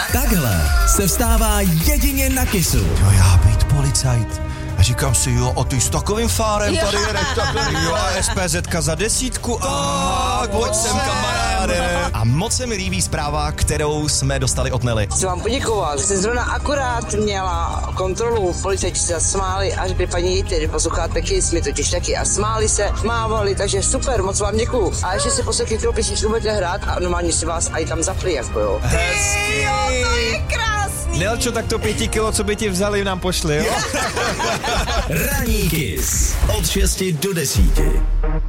Takhle se vstává jedině na Kissu. Jo, já být policajt. A říkám si, jo, a ty s takovým fárem tady jedeš, jo, SPZka za 10. Pojď sem, kamaráde. A moc se mi líbí zpráva, kterou jsme dostali od Nelly. Chci vám poděkovat. Jsem zrovna akorát měla kontrolu, policajti se smáli a řekli, paní Jejte, že posloucháte Kiss, my totiž taky, a smáli se, mávali, takže super, moc vám děkuju. A ještě si poslechli, kterou písničku budete hrát a normálně si vás i tam zapli, jako jo. Hezky. Jo, to je krásný. Nelčo, tak to 5 kilo, co by ti vzali, nám pošli, jo? Ranní Kiss od 6 do 10.